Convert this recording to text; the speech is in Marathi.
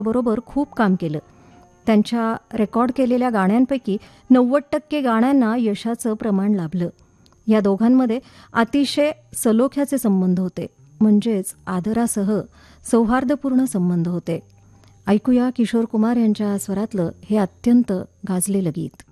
बरोबर खूप काम केलं. त्यांच्या रेकॉर्ड केलेल्या गाण्यांपैकी 90% गाण्यांना यशाचं प्रमाण लाभलं. या दोघांमध्ये अतिशय सलोख्याचे संबंध होते, म्हणजेच आदरासह सौहार्दपूर्ण संबंध होते. ऐकूया किशोर कुमार यांच्या स्वरातलं हे अत्यंत गाजलेलं गीत.